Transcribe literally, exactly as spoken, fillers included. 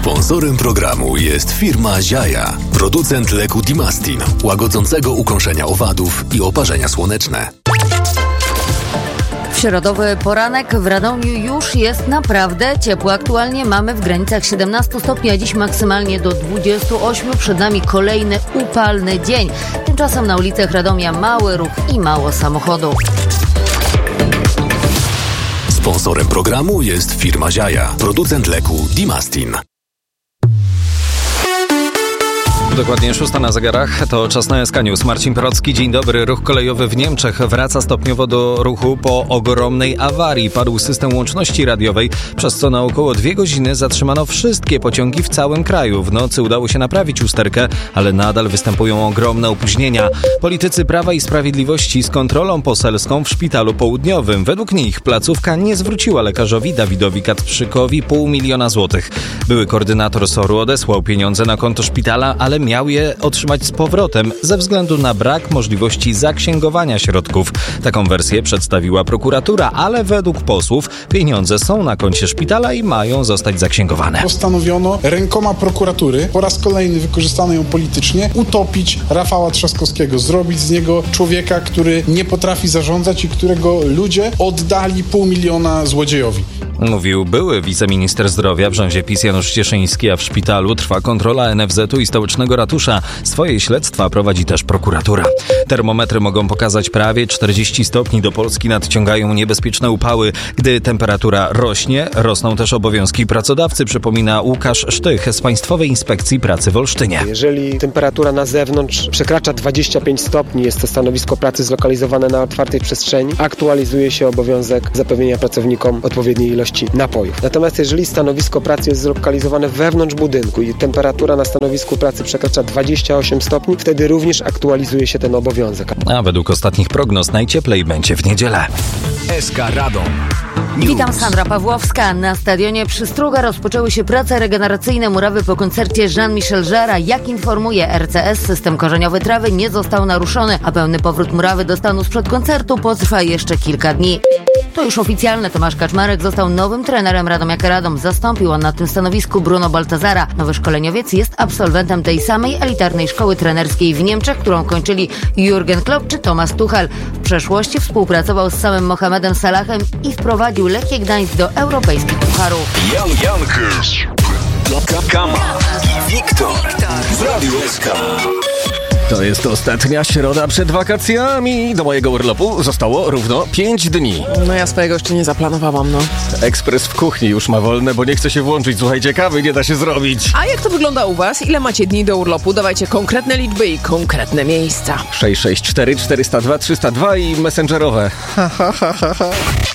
Sponsorem programu jest firma Ziaja, producent leku Dimastin, łagodzącego ukończenia owadów i oparzenia słoneczne. W środowy poranek w Radomiu już jest naprawdę ciepło. Aktualnie mamy w granicach siedemnaście stopni, a dziś maksymalnie do dwudziestu ośmiu. Przed nami kolejny upalny dzień. Tymczasem na ulicach Radomia mały ruch i mało samochodów. Sponsorem programu jest firma Ziaja, producent leku Dimastin. Dokładnie szósta na zegarach, to czas na S K News. Marcin Procki, dzień dobry. Ruch kolejowy w Niemczech wraca stopniowo do ruchu po ogromnej awarii. Padł system łączności radiowej, przez co na około dwie godziny zatrzymano wszystkie pociągi w całym kraju. W nocy udało się naprawić usterkę, ale nadal występują ogromne opóźnienia. Politycy Prawa i Sprawiedliwości z kontrolą poselską w Szpitalu Południowym. Według nich placówka nie zwróciła lekarzowi Dawidowi Kacprzykowi pół miliona złotych. Były koordynator S O R-u odesłał pieniądze na konto szpitala, ale miał je otrzymać z powrotem ze względu na brak możliwości zaksięgowania środków. Taką wersję przedstawiła prokuratura, ale według posłów pieniądze są na koncie szpitala i mają zostać zaksięgowane. Postanowiono rękoma prokuratury, po raz kolejny wykorzystano ją politycznie, utopić Rafała Trzaskowskiego, zrobić z niego człowieka, który nie potrafi zarządzać i którego ludzie oddali pół miliona złodziejowi. Mówił były wiceminister zdrowia w rządzie PiS Janusz Cieszyński, a w szpitalu trwa kontrola N F Z-u i stołecznego ratusza. Swoje śledztwa prowadzi też prokuratura. Termometry mogą pokazać prawie czterdzieści stopni. Do Polski nadciągają niebezpieczne upały. Gdy temperatura rośnie, rosną też obowiązki pracodawcy, przypomina Łukasz Sztych z Państwowej Inspekcji Pracy w Olsztynie. Jeżeli temperatura na zewnątrz przekracza dwadzieścia pięć stopni, jest to stanowisko pracy zlokalizowane na otwartej przestrzeni, aktualizuje się obowiązek zapewnienia pracownikom odpowiedniej ilości napojów. Natomiast jeżeli stanowisko pracy jest zlokalizowane wewnątrz budynku i temperatura na stanowisku pracy przekracza dwadzieścia osiem stopni, wtedy również aktualizuje się ten obowiązek. A według ostatnich prognoz najcieplej będzie w niedzielę. S K Radom. Witam, Sandra Pawłowska. Na stadionie Przystróga rozpoczęły się prace regeneracyjne murawy po koncercie Jean-Michel Jarre'a. Jak informuje R C S, system korzeniowy trawy nie został naruszony, a pełny powrót murawy do stanu sprzed koncertu potrwa jeszcze kilka dni. To już oficjalne. Tomasz Kaczmarek został nowym trenerem Radomiaka Radom. Zastąpił on na tym stanowisku Bruno Baltazara. Nowy szkoleniowiec jest absolwentem tej samej elitarnej szkoły trenerskiej w Niemczech, którą kończyli Jürgen Klopp czy Thomas Tuchel. W przeszłości współpracował z samym Mohamedem Salahem i wprowadził Lechię Gdańsk do europejskich pucharów. Jan Jankers, Kama i Wiktor w Radiu S K. To jest ostatnia środa przed wakacjami. Do mojego urlopu zostało równo pięć dni. No ja swojego jeszcze nie zaplanowałam, no. Ekspres w kuchni już ma wolne, bo nie chce się włączyć. Słuchajcie, kawy nie da się zrobić. A jak to wygląda u was? Ile macie dni do urlopu? Dawajcie konkretne liczby i konkretne miejsca. sześć sześć cztery czterysta dwa trzysta dwa i messengerowe. Ha, ha, ha, ha.